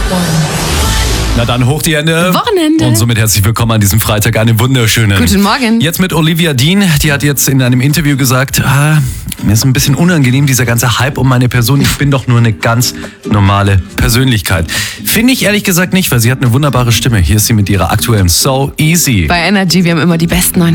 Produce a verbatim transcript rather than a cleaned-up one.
Na dann, hoch die Hände. Wochenende. Und somit herzlich willkommen an diesem Freitag, einen wunderschönen. Guten Morgen. Jetzt mit Olivia Dean, die hat jetzt in einem Interview gesagt, ah, mir ist ein bisschen unangenehm, dieser ganze Hype um meine Person. Ich bin doch nur eine ganz normale Persönlichkeit. Finde ich ehrlich gesagt nicht, weil sie hat eine wunderbare Stimme. Hier ist sie mit ihrer aktuellen So Easy. Bei Energy, wir haben immer die besten neuen